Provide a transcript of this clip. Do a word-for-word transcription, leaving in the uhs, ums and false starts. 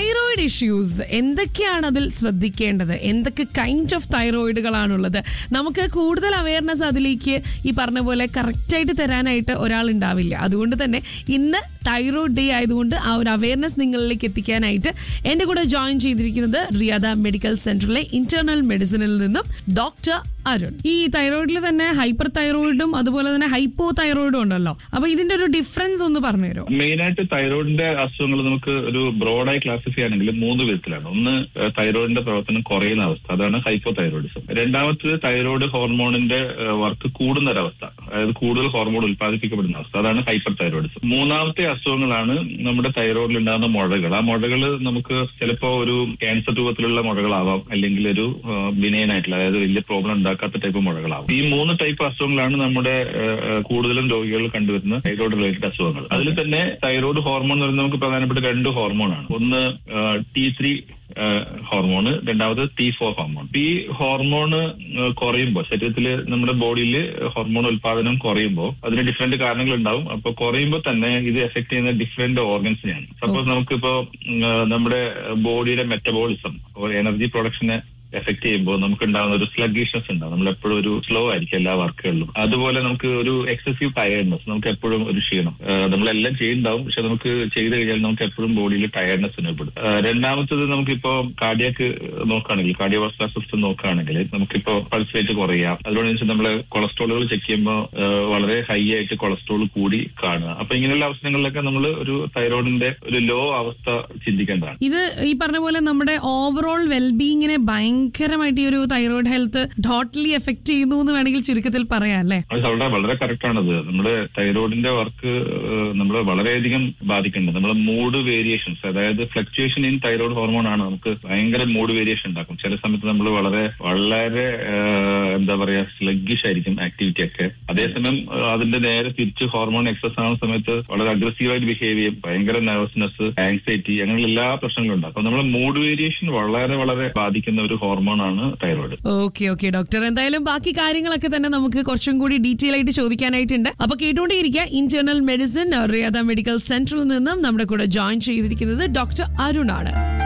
Thyroid issues എന്തൊക്കെയാണ് അതിൽ ശ്രദ്ധിക്കേണ്ടത്, എന്തൊക്കെ കൈൻഡ് ഓഫ് തൈറോയിഡുകളാണുള്ളത്, നമുക്ക് കൂടുതൽ അവയർനെസ് അതിലേക്ക് ഈ പറഞ്ഞ പോലെ കറക്റ്റായിട്ട് തരാനായിട്ട് ഒരാൾ ഉണ്ടാവില്ല. അതുകൊണ്ട് തന്നെ ഇന്ന് തൈറോയിഡ് ഡേ ആയതുകൊണ്ട് ആ ഒരു അവയർനെസ് നിങ്ങളിലേക്ക് എത്തിക്കാനായിട്ട് എന്റെ കൂടെ ജോയിൻ ചെയ്തിരിക്കുന്നത് റിയാദ മെഡിക്കൽ സെന്ററിലെ ഇന്റേണൽ മെഡിസിനിൽ നിന്നും ഡോക്ടർ അരുൺ. ഈ തൈറോയിഡിൽ തന്നെ ഹൈപ്പർ തൈറോയിഡും അതുപോലെ തന്നെ ഹൈപ്പോ തൈറോയിഡും ഉണ്ടല്ലോ, അപ്പൊ ഇതിന്റെ ഒരു ഡിഫറൻസ് ഒന്ന് പറഞ്ഞുതരോ? മെയിൻ ആയിട്ട് തൈറോയിഡിന്റെ അസുഖങ്ങൾ നമുക്ക് ഒരു ബ്രോഡായി ക്ലാസിഫൈ ആണെങ്കിൽ മൂന്ന് വിധത്തിലാണ്. ഒന്ന്, തൈറോയിഡിന്റെ പ്രവർത്തനം കുറയുന്ന അവസ്ഥ, അതാണ് ഹൈപ്പോ തൈറോയിഡിസം. രണ്ടാമത്തത് തൈറോയിഡ് ഹോർമോണിന്റെ വർക്ക് കൂടുന്ന ഒരവസ്ഥ, അതായത് കൂടുതൽ ഹോർമോൺ ഉത്പാദിപ്പിക്കപ്പെടുന്ന അവസ്ഥ, അതാണ് ഹൈപ്പർ തൈറോയിഡിസം. മൂന്നാമത്തെ അസുഖങ്ങളാണ് നമ്മുടെ തൈറോയിഡിൽ ഉണ്ടാകുന്ന മുഴകൾ. ആ മുഴകൾ നമുക്ക് ചിലപ്പോ ഒരു ക്യാൻസർ രൂപത്തിലുള്ള മുഴകളാവാം, അല്ലെങ്കിൽ ഒരു ബിനൈൻ ആയിട്ടുള്ള, അതായത് വലിയ പ്രോബ്ലം ഉണ്ടാക്കാത്ത ടൈപ്പ് മുഴകളാവും. ഈ മൂന്ന് ടൈപ്പ് അസുഖങ്ങളാണ് നമ്മുടെ കൂടുതലും രോഗികൾ കണ്ടുവരുന്ന തൈറോയിഡ് റിലേറ്റഡ് അസുഖങ്ങൾ. അതിൽ തന്നെ തൈറോയിഡ് ഹോർമോൺ എന്ന് പറയുന്നത് നമുക്ക് പ്രധാനപ്പെട്ട രണ്ട് ഹോർമോണാണ്. ഒന്ന് ടി ത്രീ ഹോർമോണ്, രണ്ടാമത് ടി ഫോർ ഹോർമോൺ. ഈ ഹോർമോണ് കുറയുമ്പോൾ ശരീരത്തിൽ നമ്മുടെ ബോഡിയിൽ ഹോർമോൺ ഉത്പാദനം കുറയുമ്പോൾ അതിന് ഡിഫറെന്റ് കാരണങ്ങൾ ഉണ്ടാവും. അപ്പൊ കുറയുമ്പോൾ തന്നെ ഇത് എഫക്ട് ചെയ്യുന്ന ഡിഫറെന്റ് ഓർഗൻസിനെയാണ്. സപ്പോസ് നമുക്കിപ്പോ നമ്മുടെ ബോഡിയുടെ മെറ്റബോളിസം, എനർജി പ്രൊഡക്ഷനെ എഫക്ട് ചെയ്യുമ്പോൾ നമുക്ക് ഉണ്ടാകുന്ന ഒരു സ്ലഗിഷ്നസ് ഉണ്ടാവും. നമ്മൾ എപ്പോഴും ഒരു സ്ലോ ആയിരിക്കും എല്ലാ വർക്കുകളിലും. അതുപോലെ നമുക്ക് ഒരു എക്സസീവ് ടയർഡ്നെസ്, നമുക്ക് എപ്പോഴും ഒരു ക്ഷീണം, നമ്മളെല്ലാം ചെയ്യുന്നുണ്ടാവും, പക്ഷെ നമുക്ക് ചെയ്ത് കഴിഞ്ഞാൽ നമുക്ക് എപ്പോഴും ബോഡിയിൽ ടയർഡ്നെസ് അനുഭവപ്പെടും. രണ്ടാമത്തത് നമുക്കിപ്പോ കാർഡിയാക്ക് നോക്കുകയാണെങ്കിൽ, കാർഡിയോവാസ്കുലർ സിസ്റ്റം നോക്കുകയാണെങ്കിൽ നമുക്കിപ്പോ പൾസ് റേറ്റ് കുറയാം. അതുകൊണ്ട് നമ്മള് കൊളസ്ട്രോളുകൾ ചെക്ക് ചെയ്യുമ്പോൾ വളരെ ഹൈ ആയിട്ട് കൊളസ്ട്രോൾ കൂടി കാണുക. അപ്പൊ ഇങ്ങനെയുള്ള അവസരങ്ങളിലൊക്കെ നമ്മൾ ഒരു തൈറോയിഡിന്റെ ഒരു ലോ അവസ്ഥ ചിന്തിക്കേണ്ടതാണ്. ഇത് ഈ പറഞ്ഞ പോലെ നമ്മുടെ ഓവറോൾ വെൽബീയിങ്ങിനെ ഭയങ്കര ഭയങ്കരമായിട്ട് ഈ ഒരു തൈറോയിഡ് ഹെൽത്ത് ടോട്ടലി എഫക്ട് ചെയ്യുന്നു എന്ന് വേണമെങ്കിൽ ചുരുക്കത്തിൽ പറയാം അല്ലേ? അത് വളരെ വളരെ കറക്റ്റ് ആണത്. നമ്മുടെ തൈറോയിഡിന്റെ വർക്ക് നമ്മൾ വളരെയധികം ബാധിക്കുന്നുണ്ട്. നമ്മുടെ മൂഡ് വേരിയേഷൻസ്, അതായത് ഫ്ലക്ച്വേഷൻ ഇൻ തൈറോയിഡ് ഹോർമോൺ ആണ് നമുക്ക് ഭയങ്കര മൂഡ് വേരിയേഷൻ ഉണ്ടാക്കും. ചില സമയത്ത് നമ്മൾ വളരെ വളരെ എന്താ പറയാ സ്ലഗ്ഗിഷ് ആയിരിക്കും ആക്ടിവിറ്റി ഒക്കെ. അതേസമയം അതിന്റെ നേരെ തിരിച്ച് ഹോർമോൺ എക്സസ് ആവുന്ന സമയത്ത് വളരെ അഗ്രസീവായിട്ട് ബിഹേവ് ചെയ്യും, ഭയങ്കര നെർവസ്നെസ്, ആങ്സൈറ്റി, അങ്ങനെയുള്ള എല്ലാ പ്രശ്നങ്ങളും ഉണ്ടാകും. അപ്പൊ നമ്മുടെ മൂഡ് വേരിയേഷൻ വളരെ വളരെ ബാധിക്കുന്ന ഒരു ഹോർമോണാണ് തൈറോയിഡ്. ഓക്കെ ഓക്കെ ഡോക്ടർ, എന്തായാലും ബാക്കി കാര്യങ്ങളൊക്കെ തന്നെ നമുക്ക് കുറച്ചും കൂടി ഡീറ്റെയിൽ ആയിട്ട് ചോദിക്കാനായിട്ടുണ്ട്. അപ്പൊ കേട്ടുകൊണ്ടേയിരിക്കുക. ഇന്റേണൽ മെഡിസിൻ റിയാദ മെഡിക്കൽ സെന്ററിൽ നിന്നും നമ്മുടെ കൂടെ ജോയിൻ ചെയ്തിരിക്കുന്നത് ഡോക്ടർ അരുൺ ആണ്.